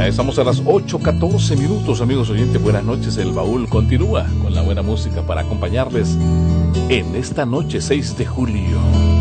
Ya estamos a las 8:14 minutos, amigos oyentes. Buenas noches. El baúl continúa con la buena música para acompañarles en esta noche 6 de julio.